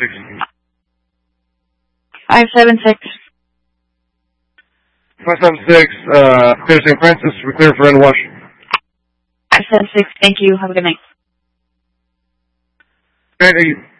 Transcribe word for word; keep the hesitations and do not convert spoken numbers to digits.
six. five seven six. five seven six, uh, clear Saint Francis, we're clear for End Wash. five seven six, thank you. Have a good night. Okay, thank you.